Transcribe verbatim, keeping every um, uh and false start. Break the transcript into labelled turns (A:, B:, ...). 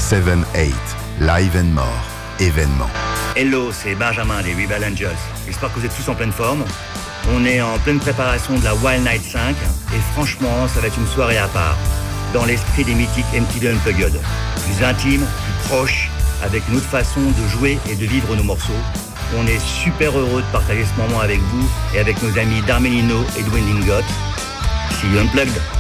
A: sept huit, Live and More, événement.
B: Hello, c'est Benjamin des Rebel Angels. J'espère que vous êtes tous en pleine forme. On est en pleine préparation de la Wild Night cinq et franchement, ça va être une soirée à part, dans l'esprit des mythiques M T V Unplugged. Plus intime, plus proche, avec une autre façon de jouer et de vivre nos morceaux. On est super heureux de partager ce moment avec vous et avec nos amis Darmelino et Dwayne Lingot. See you Unplugged.